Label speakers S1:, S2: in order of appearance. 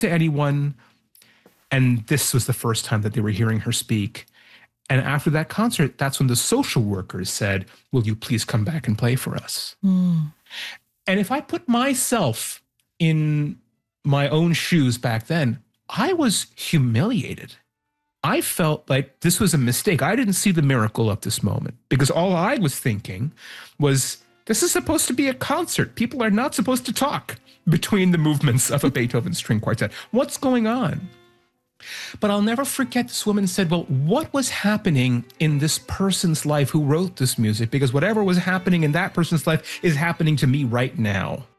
S1: to anyone. And this was the first time that they were hearing her speak. And after that concert, that's when the social workers said, will you please come back and play for us? And if I put myself in my own shoes back then, I was humiliated. I felt like this was a mistake. I didn't see the miracle of this moment because all I was thinking was, this is supposed to be a concert. People are not supposed to talk between the movements of a Beethoven string quartet. What's going on? But I'll never forget this woman said, well, what was happening in this person's life who wrote this music? Because whatever was happening in that person's life is happening to me right now.